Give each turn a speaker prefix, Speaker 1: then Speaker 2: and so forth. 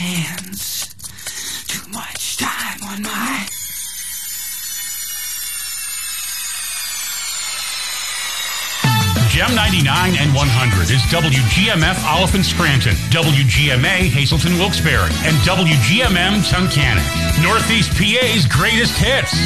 Speaker 1: hands. Too much time on my...
Speaker 2: Gem 99 and 100 is WGMF Oliphant Scranton, WGMA Hazleton Wilkes-Barre, and WGMM Tunkhannock. Northeast PA's greatest hits.